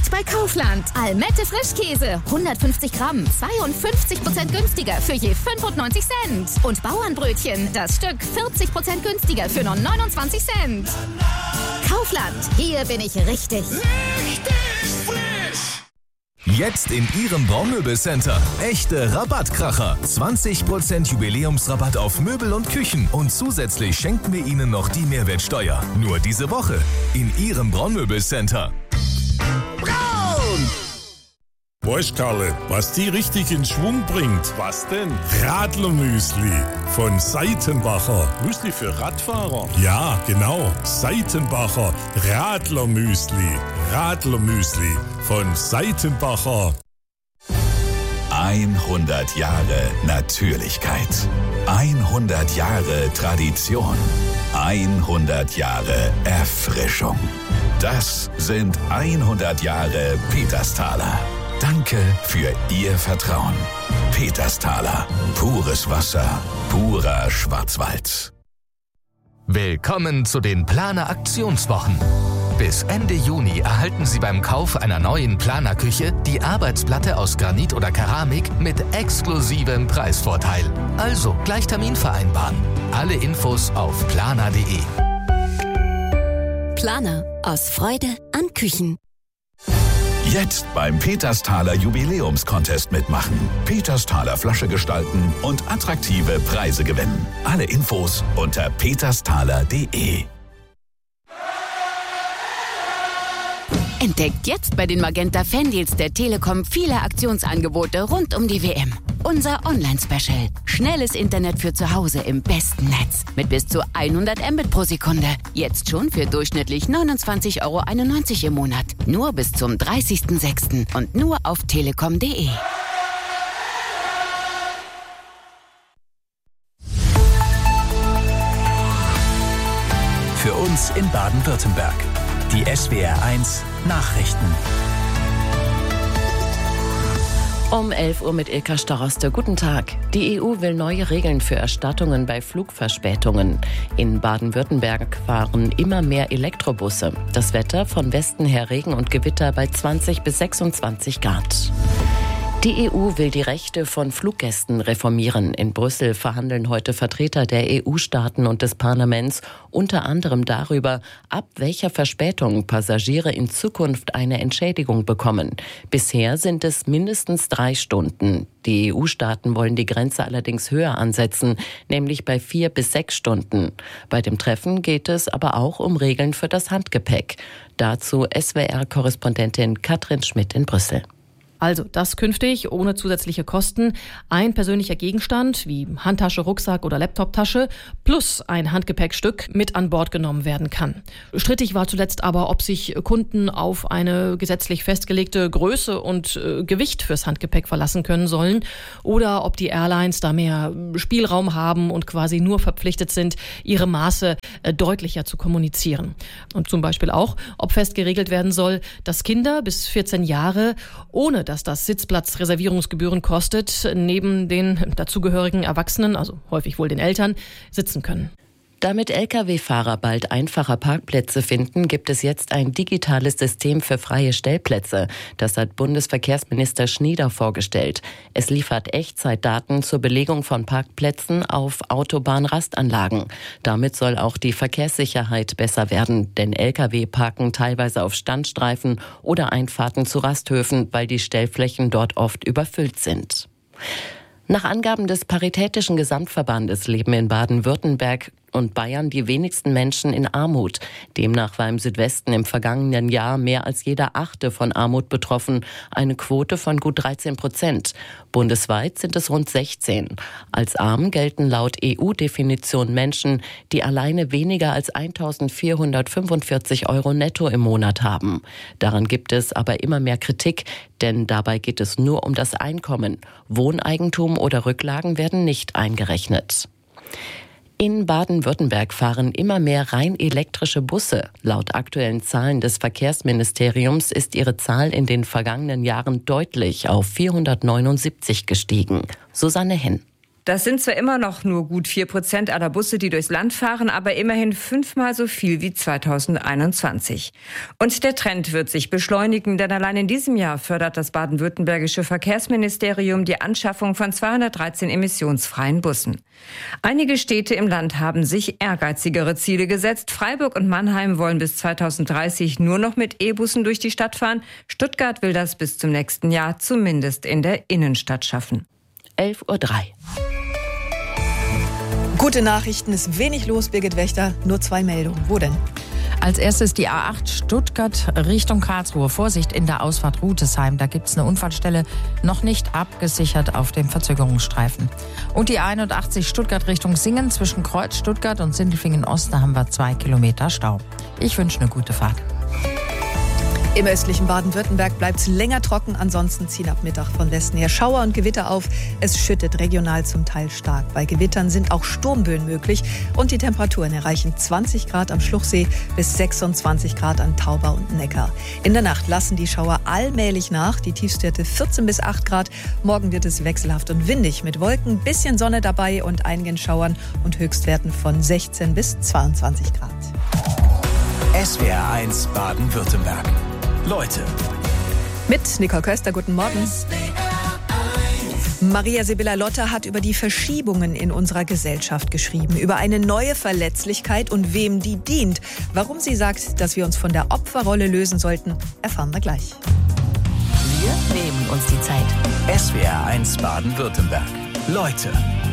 Jetzt bei Kaufland. Almette Frischkäse. 150 Gramm. 52% günstiger für je 95 Cent. Und Bauernbrötchen. Das Stück 40% günstiger für nur 29 Cent. Kaufland. Hier bin ich richtig. Richtig frisch! Jetzt in Ihrem Braunmöbelcenter. Echte Rabattkracher. 20% Jubiläumsrabatt auf Möbel und Küchen. Und zusätzlich schenken wir Ihnen noch die Mehrwertsteuer. Nur diese Woche in Ihrem Braunmöbelcenter. Braun! Weißt Karle, was die richtig in Schwung bringt? Was denn? Radlermüsli von Seitenbacher. Müsli für Radfahrer? Ja, genau. Seitenbacher Radlermüsli. Radlermüsli von Seitenbacher. 100 Jahre Natürlichkeit. 100 Jahre Tradition. 100 Jahre Erfrischung. Das sind 100 Jahre Petersthaler. Danke für Ihr Vertrauen. Petersthaler. Pures Wasser. Purer Schwarzwald. Willkommen zu den Planer Aktionswochen. Bis Ende Juni erhalten Sie beim Kauf einer neuen Planerküche die Arbeitsplatte aus Granit oder Keramik mit exklusivem Preisvorteil. Also gleich Termin vereinbaren. Alle Infos auf planer.de. Planer. Aus Freude an Küchen. Jetzt beim Petersthaler Jubiläumscontest mitmachen. Petersthaler Flasche gestalten und attraktive Preise gewinnen. Alle Infos unter petersthaler.de. Entdeckt jetzt bei den Magenta Fandeals der Telekom viele Aktionsangebote rund um die WM. Unser Online-Special. Schnelles Internet für zu Hause im besten Netz. Mit bis zu 100 Mbit pro Sekunde. Jetzt schon für durchschnittlich 29,91 € im Monat. Nur bis zum 30.06. und nur auf telekom.de. Für uns in Baden-Württemberg. Die SWR1 Nachrichten. Um 11 Uhr mit Ilka Staroste. Guten Tag. Die EU will neue Regeln für Erstattungen bei Flugverspätungen. In Baden-Württemberg fahren immer mehr Elektrobusse. Das Wetter von Westen her Regen und Gewitter bei 20 bis 26 Grad. Die EU will die Rechte von Fluggästen reformieren. In Brüssel verhandeln heute Vertreter der EU-Staaten und des Parlaments unter anderem darüber, ab welcher Verspätung Passagiere in Zukunft eine Entschädigung bekommen. Bisher sind es mindestens 3 Stunden. Die EU-Staaten wollen die Grenze allerdings höher ansetzen, nämlich bei 4 bis 6 Stunden. Bei dem Treffen geht es aber auch um Regeln für das Handgepäck. Dazu SWR-Korrespondentin Katrin Schmidt in Brüssel. Also, dass künftig ohne zusätzliche Kosten ein persönlicher Gegenstand wie Handtasche, Rucksack oder Laptoptasche plus ein Handgepäckstück mit an Bord genommen werden kann. Strittig war zuletzt aber, ob sich Kunden auf eine gesetzlich festgelegte Größe und Gewicht fürs Handgepäck verlassen können sollen oder ob die Airlines da mehr Spielraum haben und quasi nur verpflichtet sind, ihre Maße deutlicher zu kommunizieren. Und zum Beispiel auch, ob fest geregelt werden soll, dass Kinder bis 14 Jahre ohne dass das Sitzplatzreservierungsgebühren kostet, neben den dazugehörigen Erwachsenen, also häufig wohl den Eltern, sitzen können. Damit Lkw-Fahrer bald einfacher Parkplätze finden, gibt es jetzt ein digitales System für freie Stellplätze. Das hat Bundesverkehrsminister Schnieder vorgestellt. Es liefert Echtzeitdaten zur Belegung von Parkplätzen auf Autobahnrastanlagen. Damit soll auch die Verkehrssicherheit besser werden, denn Lkw parken teilweise auf Standstreifen oder Einfahrten zu Rasthöfen, weil die Stellflächen dort oft überfüllt sind. Nach Angaben des Paritätischen Gesamtverbandes leben in Baden-Württemberg und Bayern die wenigsten Menschen in Armut. Demnach war im Südwesten im vergangenen Jahr mehr als jeder 8. von Armut betroffen, eine Quote von gut 13%. Bundesweit sind es rund 16. Als arm gelten laut EU-Definition Menschen, die alleine weniger als 1.445 € netto im Monat haben. Daran gibt es aber immer mehr Kritik, denn dabei geht es nur um das Einkommen. Wohneigentum oder Rücklagen werden nicht eingerechnet. In Baden-Württemberg fahren immer mehr rein elektrische Busse. Laut aktuellen Zahlen des Verkehrsministeriums ist ihre Zahl in den vergangenen Jahren deutlich auf 479 gestiegen. Susanne Henn. Das sind zwar immer noch nur gut 4% aller Busse, die durchs Land fahren, aber immerhin 5-mal so viel wie 2021. Und der Trend wird sich beschleunigen, denn allein in diesem Jahr fördert das baden-württembergische Verkehrsministerium die Anschaffung von 213 emissionsfreien Bussen. Einige Städte im Land haben sich ehrgeizigere Ziele gesetzt. Freiburg und Mannheim wollen bis 2030 nur noch mit E-Bussen durch die Stadt fahren. Stuttgart will das bis zum nächsten Jahr zumindest in der Innenstadt schaffen. 11:03 Uhr. Gute Nachrichten, ist wenig los, Birgit Wächter. Nur 2 Meldungen. Wo denn? Als erstes die A8 Stuttgart Richtung Karlsruhe. Vorsicht in der Ausfahrt Rutesheim. Da gibt es eine Unfallstelle, noch nicht abgesichert auf dem Verzögerungsstreifen. Und die 81 Stuttgart Richtung Singen. Zwischen Kreuz Stuttgart und Sindelfingen Ost, da haben wir 2 Kilometer Stau. Ich wünsche eine gute Fahrt. Im östlichen Baden-Württemberg bleibt es länger trocken, ansonsten ziehen ab Mittag von Westen her Schauer und Gewitter auf. Es schüttet regional zum Teil stark. Bei Gewittern sind auch Sturmböen möglich und die Temperaturen erreichen 20 Grad am Schluchsee bis 26 Grad an Tauber und Neckar. In der Nacht lassen die Schauer allmählich nach, die Tiefstwerte 14 bis 8 Grad. Morgen wird es wechselhaft und windig mit Wolken, bisschen Sonne dabei und einigen Schauern und Höchstwerten von 16 bis 22 Grad. SWR1 Baden-Württemberg. Leute. Mit Nicole Köster, guten Morgen. Maria Sibylla Lotter hat über die Verschiebungen in unserer Gesellschaft geschrieben, über eine neue Verletzlichkeit und wem die dient. Warum sie sagt, dass wir uns von der Opferrolle lösen sollten, erfahren wir gleich. Wir nehmen uns die Zeit. SWR1 Baden-Württemberg. Leute.